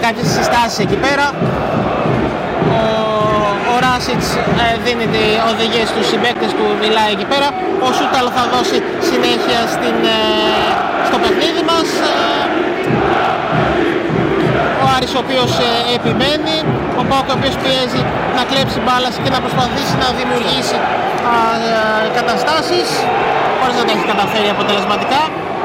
κάποιες συστάσεις εκεί πέρα. Ο Ράσιτς δίνει οδηγίες στους συμπαίκτες του, μιλάει εκεί πέρα. Ο Σούταλ θα δώσει συνέχεια στο παιχνίδι μας. Ο Άρης ο οποίος επιμένει, ο ΠΑΟΚ ο οποίος πιέζει να κλέψει μπάλα και να προσπαθήσει να δημιουργήσει καταστάσεις χωρίς να τα έχει καταφέρει αποτελεσματικά.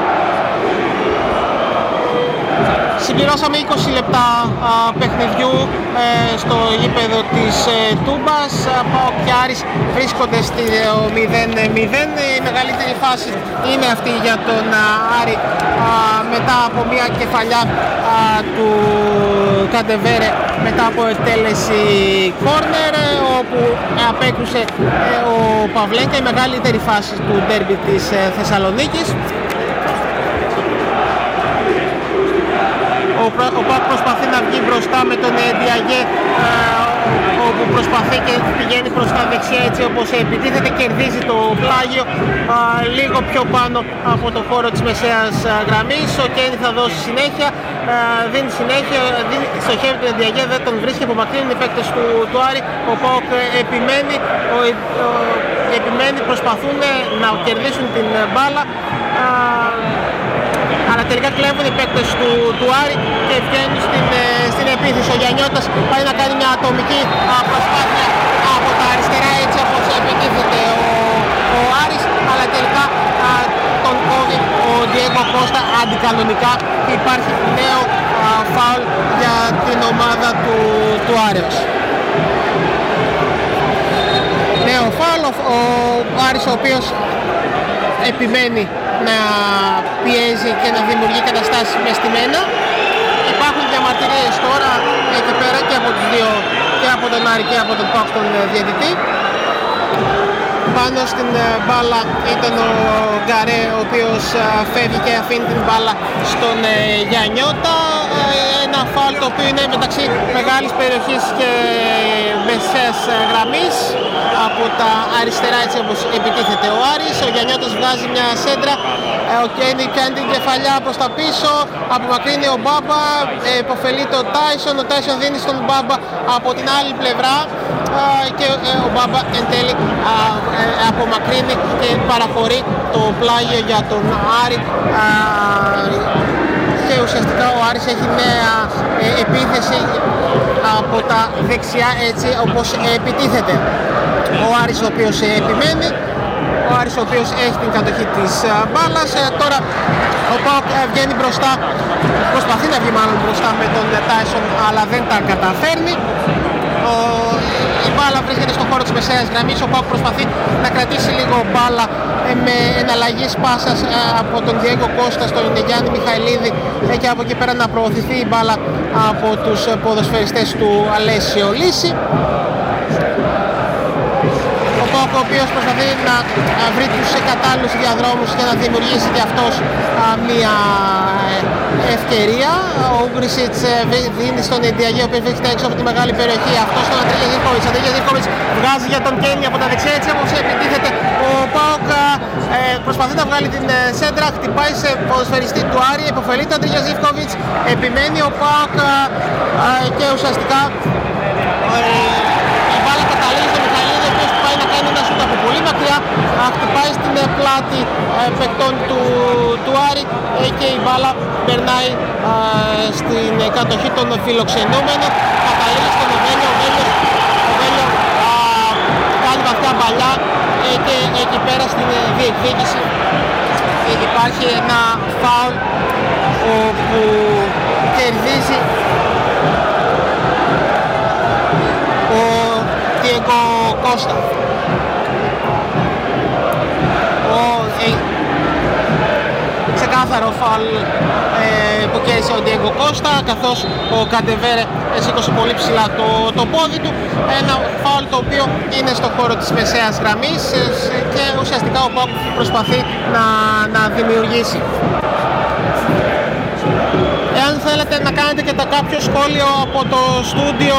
Συμπληρώσαμε 20 λεπτά παιχνιδιού στο γήπεδο της Τούμπας. ΠΑΟΚ και Άρης βρίσκονται στη 0-0. Η μεγαλύτερη φάση είναι αυτή για τον Άρη μετά από μια κεφαλιά του Καντεβέρε μετά από εκτέλεση κόρνερ όπου απέκρουσε ο Παυλέγκα, η μεγαλύτερη φάση του ντέρμπι της Θεσσαλονίκης. Ο ΠΑΟΚ προσπαθεί να βγει μπροστά με τον Διαγέ όπου προσπαθεί και πηγαίνει προς τα δεξιά έτσι όπως επιτίθεται, κερδίζει το πλάγιο λίγο πιο πάνω από το χώρο της μεσαίας γραμμής. Ο Κένι θα δώσει συνέχεια, δίνει συνέχεια, στοχεύει τον Διαγέ, δεν τον βρίσκει, απομακρύνουν οι παίκτες του Άρη. Ο ΠΑΟΚ επιμένει, προσπαθούν να κερδίσουν την μπάλα, αλλά τελικά κλέβουν οι παίκτες του Άρη και βγαίνουν στην επίθεση. Ο Γιαννιώτας πάει να κάνει μια ατομική προσπάθεια από τα αριστερά έτσι όπως επιτίθεται ο Άρης, αλλά τελικά τον κόβει ο Διέγκο Κώστα αντικανονικά και υπάρχει νέο φάουλ για την ομάδα του Άρης. Νέο φάουλ, ο Άρης ο οποίος επιμένει να πιέζει και να δημιουργεί καταστάσεις με στημένα. Υπάρχουν διαμαρτυρίες τώρα εκεί πέρα και από τους δύο, και από τον Άρη και από τον ΠΑΟΚ στον διαιτητή. Πάνω στην μπάλα ήταν ο Γκαρέ ο οποίος φεύγει και αφήνει την μπάλα στον Γιαννιώτα. Ένα φάουλ το οποίο είναι μεταξύ μεγάλης περιοχής και μεσαίας γραμμής από τα αριστερά έτσι όπως επιτίθεται ο Άρης. Ο Γιαννιώτας βγάζει μια σέντρα, ο Κένι κάνει την κεφαλιά προς τα πίσω, απομακρύνει ο Μπάμπα, υποφελείται ο Τάισον, ο Τάισον δίνει στον Μπάμπα από την άλλη πλευρά και ο Μπάμπα εν τέλει απομακρύνει και παραχωρεί το πλάγιο για τον Άρη και ουσιαστικά ο Άρης έχει νέα επίθεση από τα δεξιά έτσι όπως επιτίθεται. Ο Άρης ο οποίος επιμένει, ο Άρης ο οποίος έχει την κατοχή της μπάλας. Τώρα ο ΠΑΟΚ βγαίνει μπροστά, προσπαθεί να βγει μάλλον μπροστά με τον Τάισον αλλά δεν τα καταφέρνει. Η μπάλα βρίσκεται στον χώρο της μεσαίας γραμμής. Ο ΠΑΟΚ προσπαθεί να κρατήσει λίγο μπάλα με εναλλαγή πάσας από τον Διέγκο Κώστα στον Γιάννη Μιχαηλίδη και από εκεί πέρα να προωθηθεί η μπάλα από τους ποδοσφαιριστές του Αλέσιο Λύση. Ο ΠΑΟΚ ο οποίος προσπαθεί να βρει τους κατάλληλους διαδρόμους και να δημιουργήσει και αυτός μια ευκαιρία. Ο Ούγκρισιτς δίνει στον Διαγέ ο οποίος βρίσκεται έξω από τη μεγάλη περιοχή. Αυτό στον Αντρίγια Ζίβκοβιτς. Ο Αντρίγια Ζίβκοβιτς βγάζει για τον Κένι από τα δεξιά έτσι όπως επιτίθεται. Ο ΠΑΟΚ προσπαθεί να βγάλει την σέντρα, χτυπάει σε ποδοσφαιριστή του Άρη, υποφελείται ο Αντρίγια Ζίβκοβιτς, επιμένει ο ΠΑΟΚ και ουσιαστικά η μπάλα καταλήγει στον Μιχαηλίδη ο οποίος πάει να κάνει ένα σούτ από πολύ μακριά, χτυπάει στην πλάτη παικτών του Άρη και η μπάλα περνάει στην κατοχή των φιλοξενούμενων, καταλήγει στον Οβέλιο. Ο Οβέλιο κάνει βαθιά παλιά και εκεί πέρα στην διεκδίκηση υπάρχει ένα φάουλ όπου κερδίζει ο Διέγκο Κώστα. Ξεκάθαρο φάουλ που κέρδισε ο Διέγκο Κώστα, καθώς ο Καντεβέρε σήκωσε πολύ ψηλά το πόδι του. Ένα φάουλ το οποίο είναι στο χώρο της μεσαίας γραμμής και ουσιαστικά ο ΠΑΟΚ προσπαθεί να δημιουργήσει. Εάν θέλετε να κάνετε και κάποιο σχόλιο από το στούντιο,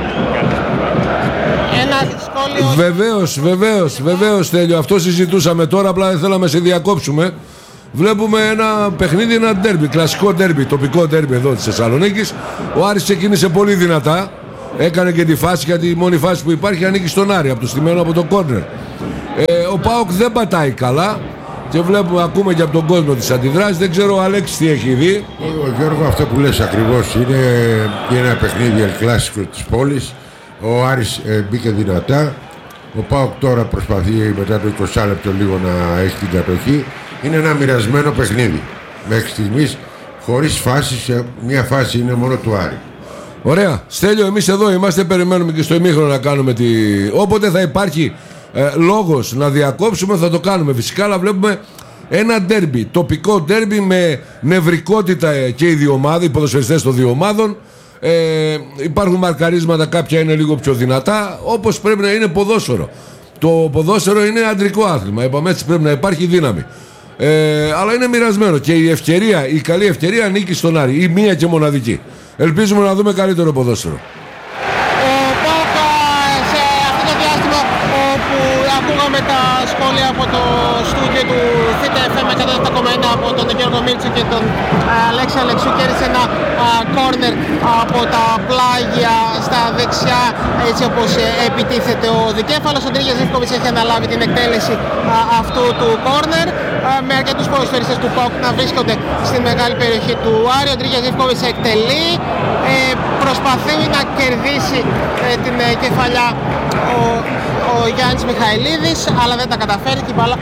ένα σχόλιο... Βεβαίως Τέλειο, αυτό συζητούσαμε τώρα, απλά δεν θέλαμε να σε διακόψουμε. βλέπουμε ένα παιχνίδι, ένα ντέρμπι, κλασικό ντέρμπι, τοπικό ντέρμπι εδώ της Θεσσαλονίκης. Ο Άρης ξεκίνησε πολύ δυνατά, έκανε και τη φάση, γιατί η μόνη φάση που υπάρχει ανήκει στον Άρη, από το στημένο από το κόρνερ. Ο ΠΑΟΚ δεν πατάει καλά και βλέπουμε, ακούμε και από τον κόσμο τις αντιδράσεις. Δεν ξέρω ο Αλέξης τι έχει δει. Γιώργο, αυτό που λες ακριβώς είναι ένα παιχνίδι ελκλάσικο της πόλης. Ο Άρης μπήκε δυνατά. Ο ΠΑΟΚ τώρα προσπαθεί μετά το 20 λεπτό λίγο να έχει την κατοχή. Είναι ένα μοιρασμένο παιχνίδι μέχρι στιγμής, χωρίς φάσεις. Μια φάση είναι μόνο του Άρη. Ωραία. Στέλιο, εμείς εδώ είμαστε, περιμένουμε και στο ημίχρονο να κάνουμε τη... Όποτε θα υπάρχει λόγος να διακόψουμε θα το κάνουμε φυσικά, αλλά βλέπουμε ένα ντέρμπι, τοπικό ντέρμπι με νευρικότητα και οι δύο ομάδες, οι ποδοσφαιριστές των δύο ομάδων. Υπάρχουν μαρκαρίσματα, κάποια είναι λίγο πιο δυνατά, όπως πρέπει να είναι ποδόσφαιρο. Το ποδόσφαιρο είναι αντρικό άθλημα, είπαμε, έτσι πρέπει να υπάρχει δύναμη. Αλλά είναι μοιρασμένο και η ευκαιρία, η καλή ευκαιρία ανήκει στον Άρη, η μία και μοναδική. Ελπίζουμε να δούμε καλύτερο ποδόσφαιρο. Ακούγαμε τα σχόλια από το στούντιο του ΘΙΤΑ-FM 107,1 από τον Γιώργο Μίρτσο και τον Αλέξη Αλεξού. Κέρδισε ένα κόρνερ από τα πλάγια στα δεξιά, έτσι όπως επιτίθεται ο δικέφαλος. Ο Ντρίγιας Ζίβκοβιτς έχει αναλάβει την εκτέλεση αυτού του κόρνερ, με αρκετούς ποδοσφαιριστές του ΠΑΟΚ να βρίσκονται στη μεγάλη περιοχή του Άρη. Ο Ντρίγιας Ζίβκοβιτς εκτελεί, προσπαθεί να κερδίσει την κεφαλιά ο Γιάννης Μιχαηλίδης, αλλά δεν τα καταφέρει και η μπάλα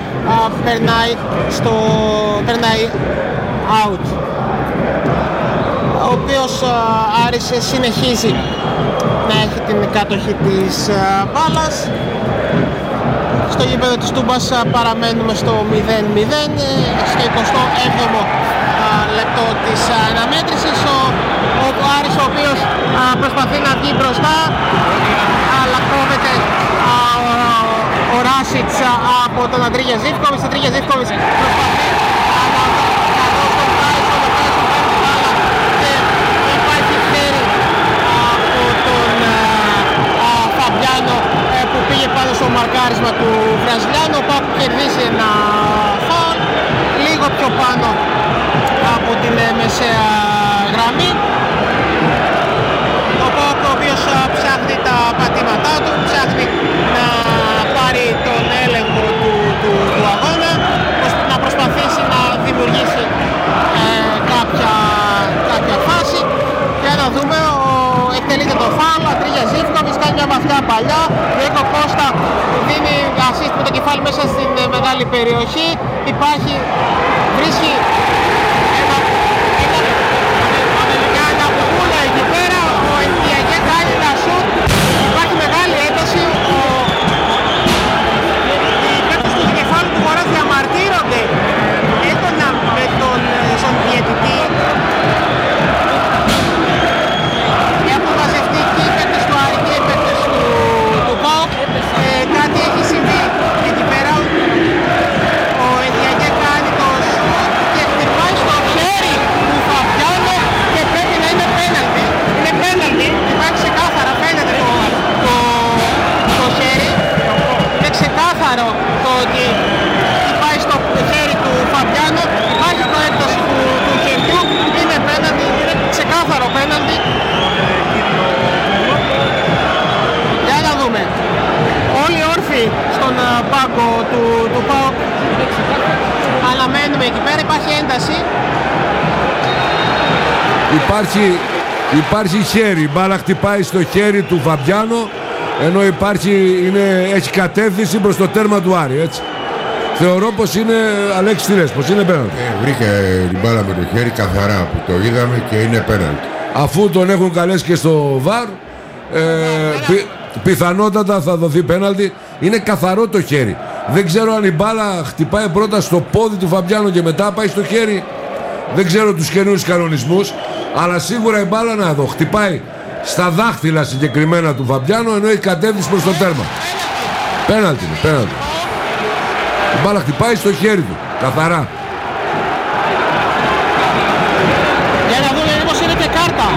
περνάει out. Ο οποίος Άρης συνεχίζει να έχει την κατοχή της μπάλας. Στο γήπεδο της Τούμπας παραμένουμε στο 0-0, στο 27ο λεπτό της αναμέτρησης. Ο Άρης, ο οποίος προσπαθεί να βγει μπροστά, αλλά κόβεται ο Ράσιτς από τον Αντρίγια Ζίβκοβιτς. Ο Αντρίγια Ζίβκοβιτς προσπαθεί να δώσει τον Τάισον, ο Τάισον παίρνει την μπάλα και υπάρχει χέρι από τον Φαμπιάνο που πήγε πάνω στο μαρκάρισμα του Βραζιλιάνου. Ο ΠΑΟΚ κερδίσει ένα φάουλ λίγο πιο πάνω από την μεσαία γραμμή. Ο ΠΑΟΚ, ο οποίος ψάχνει τα πατήματά του, ψάχνει να πάρει τον έλεγχο του αγώνα, να προσπαθήσει να δημιουργήσει κάποια φάση. Για να δούμε, εκτελείται το φάουλ, ο Αντρίγιας Ζίβκοβιτς κάνει μια βαθιά παλιά, Διέγκο Κώστα δίνει assist με το κεφάλι μέσα στην μεγάλη περιοχή, βρίσκει ένα μπουκούλα εκεί πέρα, ο Ενδιαγέ κάνει ένα σουτ, υπάρχει μεγάλη ένταση, οι παίκτες του κεφάλου του Βορρά διαμαρτύρονται έντονα με τον διαιτητή. Έχουν μαζευτεί και οι παίκτες του Άρη και οι παίκτες του ΠΑΟΚ. Κάτι έχει συμβεί εκεί πέρα. Ο Ενδιαγέ κάνει το σουτ και χτυπάει στο χέρι του Φαμπιάνο και πρέπει να είναι πέναλτι. Είναι πέναλτι, υπάρχει ξεκάθαρα, φαίνεται το χέρι. Είναι ξεκάθαρο το ότι χτυπάει στο χέρι του Φαμπιάνο. Υπάρχει προέκταση του χεριού, είναι πέναλτι, είναι ξεκάθαρο πέναλτι. Για να δούμε. Όλοι όρθιοι στον πάγκο του ΠΑΟΚ, αλλά μένουμε εκεί πέρα, υπάρχει ένταση. Υπάρχει χέρι, η μπάλα χτυπάει στο χέρι του Φαμπιάνο, ενώ έχει κατεύθυνση προς το τέρμα του Άρη, έτσι. Θεωρώ πως είναι, Αλέξη, τι λες, πως είναι πέναλτι. Βρήκε την μπάλα με το χέρι καθαρά που το είδαμε και είναι πέναλτι. Αφού τον έχουν καλέσει και στο ΒΑΡ, πιθανότατα θα δοθεί πέναλτι. Είναι καθαρό το χέρι. Δεν ξέρω αν η μπάλα χτυπάει πρώτα στο πόδι του Φαμπιάνο και μετά πάει στο χέρι. Δεν ξέρω τους καινούριους κανονισμούς, αλλά σίγουρα η μπάλα να δω χτυπάει στα δάχτυλα συγκεκριμένα του Φαμπιάνο, ενώ έχει κατεύθυνση προς το τέρμα. Πέναλτι είναι, πέναλτι. Η μπάλα χτυπάει στο χέρι του, καθαρά. Για να δούμε μήπως είναι και κάρτα.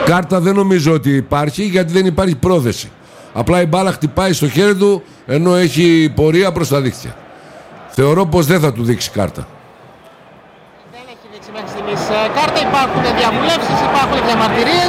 Κάρτα δεν νομίζω ότι υπάρχει, γιατί δεν υπάρχει πρόθεση. Απλά η μπάλα χτυπάει στο χέρι του ενώ έχει πορεία προς τα δίχτυα. Θεωρώ πως δεν θα του δείξει κάρτα. Δεν έχει δείξει μέχρι στιγμής κάρτα, υπάρχουν διαβουλεύσεις, υπάρχουν διαμαρτυρίες.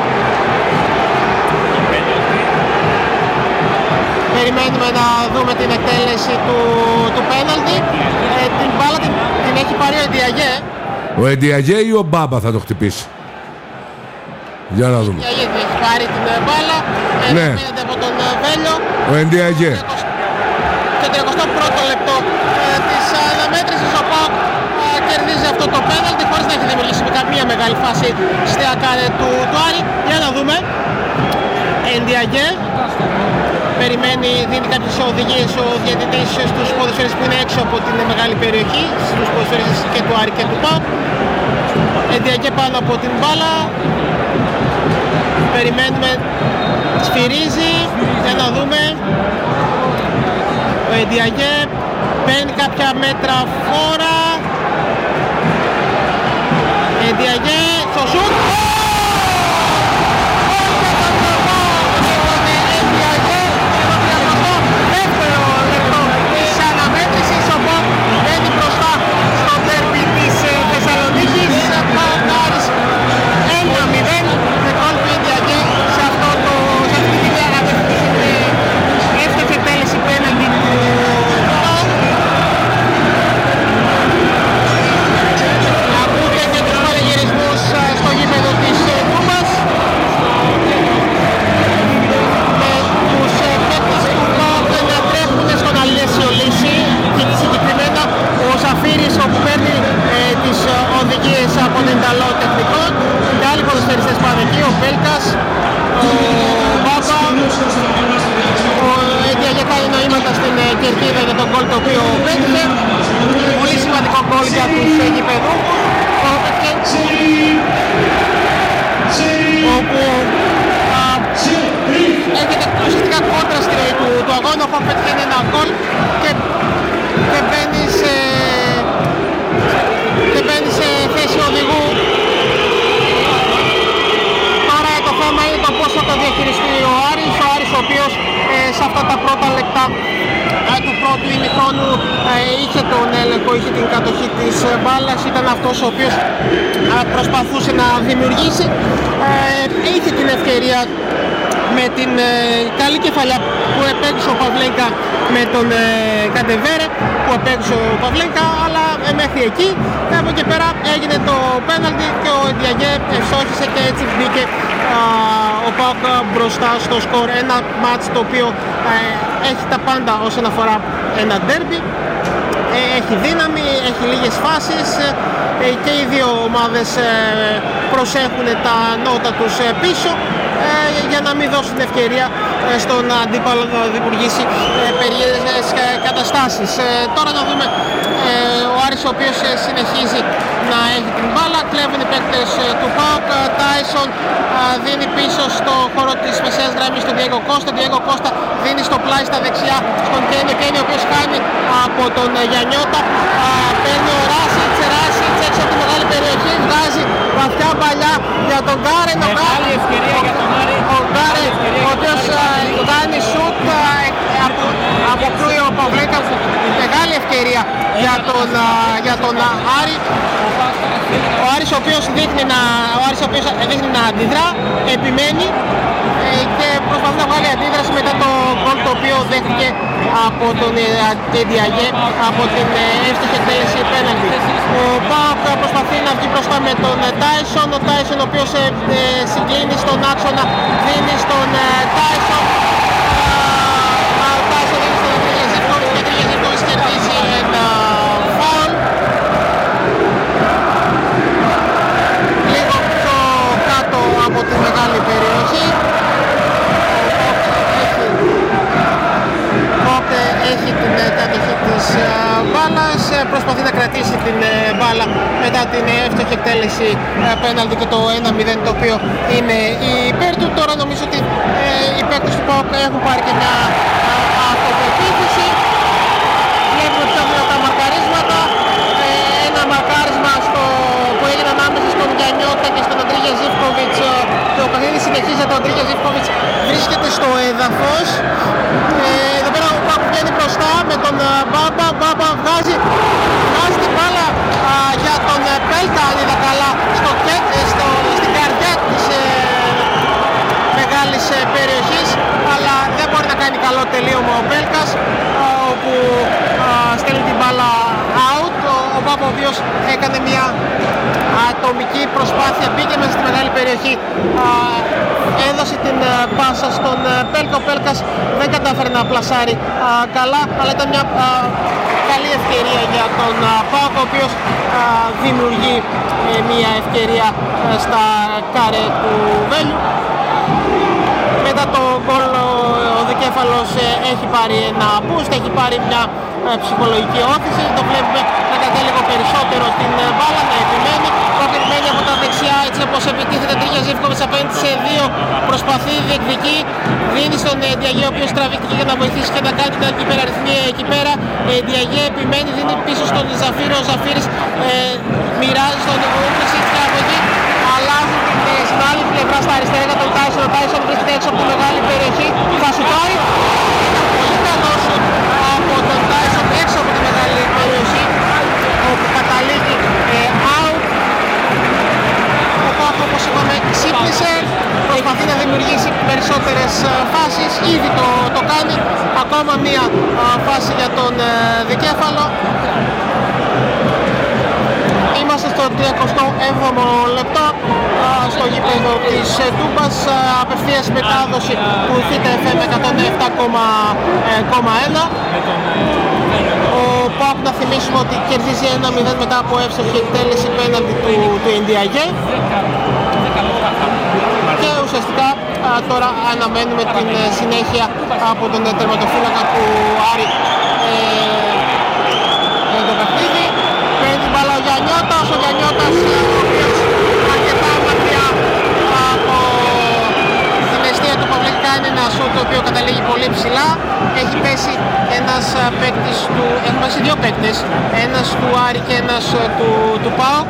Περιμένουμε να δούμε την εκτέλεση του πέναλτι. Την μπάλα την έχει πάρει ο Εντιαγέ. Ο Εντιαγέ ή ο Μπάμπα θα το χτυπήσει? Για να δούμε. Ο Εντιαγέ έχει πάρει την μπάλα. Ναι. Φαίνεται από τον Βέλιο. Ο Εντιαγέ. Το 31ο λεπτό της αναμέτρησης ο ΠΑΟΚ κερδίζει αυτό το πέναλτι χωρίς να έχει δημιουργήσει καμία μεγάλη φάση στη ακάδε του Άρη. Για να δούμε. Εντιαγέ. Περιμένει, δίνει κάποιες οδηγίες ο διαιτητής στους ποδοσφαιριστές που είναι έξω από την μεγάλη περιοχή, στους ποδοσφαιριστές και του Άρη και του ΠΑΟΚ. Εντιαγέ πάνω από την μπάλα. Περιμένουμε, σφυρίζει, για να δούμε. Ο Εντιαγέ παίρνει κάποια μέτρα φόρα. Εντιαγέ στο σουτ. Όπου παίρνει τις οδηγίες από τον Ιταλό τεχνικό. Και άλλοι ποδοσφαιριστές πάνε εκεί, ο Μπέλκας, ο Μπάμπα, ο Εντιαγέ κάνει νοήματα στην κερκίδα για τον γκολ το οποίο πέτυχε. Πολύ σημαντικό γκολ για τους γηπεδούχους. Όπου έρχεται ουσιαστικά κόντρα στη ροή του αγώνα, όπου πέτυχε ένα γκολ και μπαίνει σε θέση οδηγού. Τώρα το θέμα είναι το πώς θα το διαχειριστεί ο Άρης ο οποίος σε αυτά τα πρώτα λεπτά του πρώτου ημιχρόνου είχε τον έλεγχο, είχε την κατοχή της μπάλας, ήταν αυτός ο οποίος προσπαθούσε να δημιουργήσει. Είχε την ευκαιρία με την καλή κεφαλιά που επέκτησε ο Παυλέγκα με τον Καντεβέρε που επέκτησε ο Παυλέγκα, αλλά μέχρι εκεί. Από εκεί πέρα έγινε το πέναλτι και ο Εντιαγέ ευστόχησε και έτσι μπήκε ο ΠΑΟΚ μπροστά στο σκορ. Ένα μάτς το οποίο έχει τα πάντα όσον αφορά ένα ντέρμπι. Έχει δύναμη, έχει λίγες φάσεις και οι δύο ομάδες προσέχουν τα νότα τους πίσω για να μην δώσουν ευκαιρία στον αντίπαλο να δημιουργήσει περίεργες καταστάσεις. Τώρα να δούμε ο Άρης ο οποίος συνεχίζει να έχει την μπάλα, κλέβουν οι παίκτες του ΠΑΟΚ. Τάισον δίνει πίσω στο χώρο της μεσαίας γραμμής στον Διέγκο Κώστα. Διέγκο Κώστα δίνει στο πλάι στα δεξιά στον Κένιο, ο οποίος κάνει από τον Γιαννιώτα. Παίρνει ο Ράσιτς έξω από τη μεγάλη περιοχή, βγάζει βαθιά παλιά για τον Γκάρεν. Μεγάλη ευκαιρία για τον Άρη. Ο Γκάρεν, ο οποίος κάνει σουτ, αποκρούει ο Παυλέκας. Μεγάλη ευκαιρία για τον Άρη. Ο Άρης ο οποίος δείχνει να αντιδρά, επιμένει και προσπαθεί να βγάλει αντίδραση μετά το γκολ το οποίο δέχτηκε από τον Εντιαγέ από την εύστοχη εκτέλεση πέναλτι. Ο ΠΑΟΚ προσπαθεί να βγει μπροστά με τον Τάισον, ο Τάισον ο οποίος συγκλίνει στον άξονα, δίνει στον Τάισον. Ο Τάισον δίνει στον Τρίγιαζικόβιτς και ο Τρίγιαζικόβιτς κερδίζει ένα φάουλ. Λίγο πιο κάτω από τη μεγάλη περιοχή. Έχει την κατοχή της μπάλας, προσπαθεί να κρατήσει την μπάλα μετά την εύστοχη εκτέλεση πέναλτι και το 1-0 το οποίο είναι υπέρ του. Τώρα νομίζω ότι οι παίκτες του ΠΑΟΚ έχουν πάρει και μια αυτοπεποίθηση. Βλέπουμε πιο δυνατά μαρκαρίσματα. Ένα μαρκάρισμα που έγινε ανάμεσα στον Γιαννιώτα και στον Αντρίγια Ζίβκοβιτς, το Αντρίγια Ζιβκόβιτς βρίσκεται στο έδαφος. Εδώ πέρα ο Πάκου βγαίνει μπροστά με τον Μπάμπα. Μπάμπα βγάζει την μπάλα για τον Πέλκα, αν είδα καλά, στην καρδιά της μεγάλης περιοχής, αλλά δεν μπορεί να κάνει καλό τελείωμα ο Πέλκας, όπου στέλνει την μπάλα out. Ο Μπάμπα, ο οποίος έκανε μια ατομική προσπάθεια, μπήκε μέσα στη μεγάλη περιοχή, έδωσε την πάσα στον Πέλκα. Ο Πέλκας δεν κατάφερε να πλασάρει καλά, αλλά ήταν μια καλή ευκαιρία για τον ΠΑΟΚ, ο οποίος δημιουργεί μια ευκαιρία στα κάρε του Βέλιου. Μετά το γκολ ο Δικέφαλος έχει πάρει ένα boost, έχει πάρει μια ψυχολογική όθηση. Το βλέπουμε να κατέβει λίγο περισσότερο την μπάλα, να επιμένει. Προκριμένη από τα δεξιά, έτσι όπως επιτίθεται Αντρίγια Ζιβκόβιτς απέναντι σε δύο, προσπαθεί, διεκδικεί, δίνει στον Διαγέ, ο οποίος τραβήχτηκε για να βοηθήσει και να κάνει την υπεραριθμία εκεί πέρα. Διαγέ επιμένει, δίνει πίσω στον Ζαφύρο. Ο Ζαφύρης μοιράζει στον Ούμπρεση και από εκεί αλλάζουν στην άλλη πλευρά στα αριστερά για τον Τάισον. Ο Τάισον βρίσκεται έξω από τη μεγάλη περιοχή, θα σουτάρει. Πολύ καλό σουτ από τον Τάισον έξω από τη μεγάλη περιοχή, όπου καταλήγει out. Ο Πάκου, όπως είπαμε, ξύπνησε, προσπαθεί να δημιουργήσει περισσότερες φάσεις, ήδη το κάνει. Ακόμα μία φάση για τον Δικέφαλο. Είμαστε στο 37ο λεπτό στο γήπεδο της Τούμπας, απευθείας μετάδοση του Θήτα FM 107,1. Ο ΠΑΟΚ, να θυμίσουμε ότι κερδίζει 1-0 μετά από εύστοχη εκτέλεση πέναλτι του Ιντιαγέ. Και ουσιαστικά τώρα αναμένουμε την συνέχεια από τον τερματοφύλακα του Άρη το παιχνίδι. Παίρνει την μπάλα ο Γιαννιώτας, ο οποίος αρκετά μακριά από την αιστεία του Παυλέκη κάνει ένα σουτ το οποίο καταλήγει πολύ ψηλά. Έχει πέσει έχουν πέσει δύο παίκτες, ένας του Άρη και ένας του ΠΑΟΚ.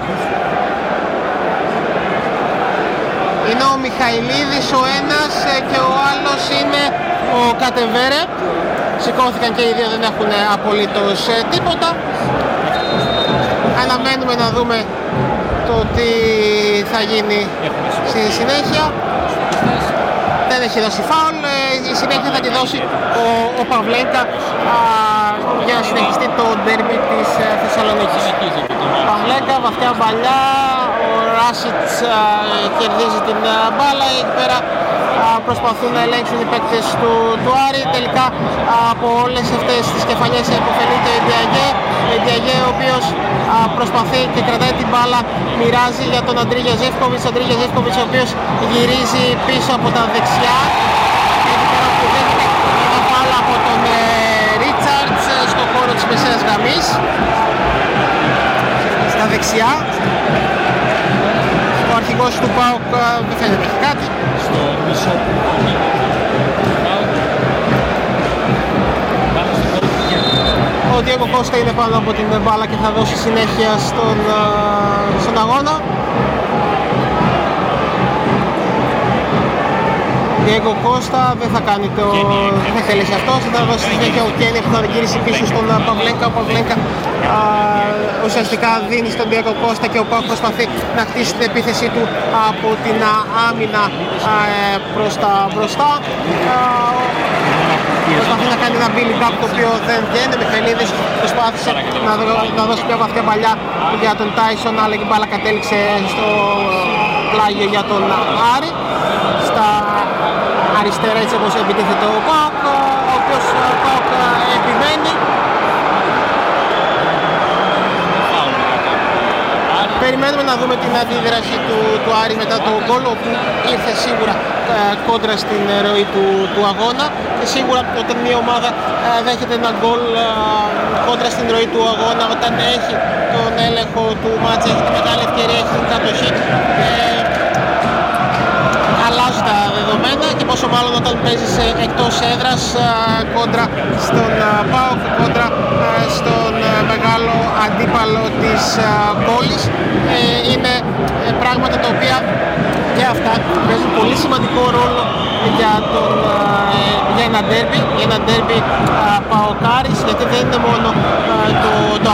Είναι ο Μιχαηλίδης ο ένας και ο άλλος είναι ο Κατεβέρε. Σηκώθηκαν και οι δύο, δεν έχουν απολύτως τίποτα. Αναμένουμε να δούμε το τι θα γίνει στη συνέχεια. Δεν έχει δώσει φάουλ, η συνέχεια θα τη δώσει ο Παυλέγκα για να συνεχιστεί το ντέρμπι της Θεσσαλονίκης. Παυλέγκα, βαθιά μπαλιά, ο Ράσιτς κερδίζει την μπάλα, εκεί πέρα προσπαθούν να ελέγξουν οι παίκτες του Άρη. Τελικά από όλες αυτές τις κεφαλιές υποφελείται ο Διαγέ, ο οποίος προσπαθεί και κρατάει την μπάλα, μοιράζει για τον Αντρίγια Ζιβκόβιτς. Ο Αντρίγια Ζιβκόβιτς, ο οποίος γυρίζει πίσω από τα δεξιά. Εκεί πέρα που δέχεται ένα μπάλα από τον Ρίτσαρτς στο χώρο της μεσαίας γραμμής, στα δεξιά. Ο αρχηγός του ΠΑΟΚ δεν φαίνεται έχει κάτι. Στο μισό ο Διέγκο Κώστα είναι πάνω από την μπάλα και θα δώσει συνέχεια στον αγώνα. Διέγκο Κώστα δεν θα κάνει δεν θέλει αυτό, θα δώσει συνέχεια ο Κένι που θα γυρίσει πίσω στον Παυλέγκα. Ο Παυλέγκα ουσιαστικά δίνει στον Διέγκο Κώστα και ο ΠΑΟΚ προσπαθεί να χτίσει την επίθεσή του από την άμυνα προς τα μπροστά. Προσπαθεί να κάνει ένα build up το οποίο δεν βγαίνει. Ο Μιχαηλίδης προσπάθησε να δώσει πιο βαθιά παλιά για τον Τάισον, αλλά η μπάλα κατέληξε στο πλάγιο για τον Άρη. Στα αριστερά, έτσι όπως επιτίθεται ο ΠΑΟΚ, ο οποίος επιμένει. Περιμένουμε να δούμε την αντίδραση του Άρη μετά το γκολ, όπου ήρθε σίγουρα κόντρα στην ροή του αγώνα, και σίγουρα όταν μια ομάδα δέχεται ένα γκολ κόντρα στην ροή του αγώνα, όταν έχει τον έλεγχο του μάτσα, έχει τη μεγάλη ευκαιρία, έχει την κατοχή, αλλάζει τα δεδομένα, και πόσο μάλλον όταν παίζεις εκτός έδρας κόντρα στον ΠΑΟΚ, κόντρα στον μεγάλο αντίπαλο της πόλης. Είναι πράγματα τα οποία και αυτά παίζουν πολύ σημαντικό ρόλο για ένα ντέρμπι, Παοκάρης, γιατί δεν είναι μόνο το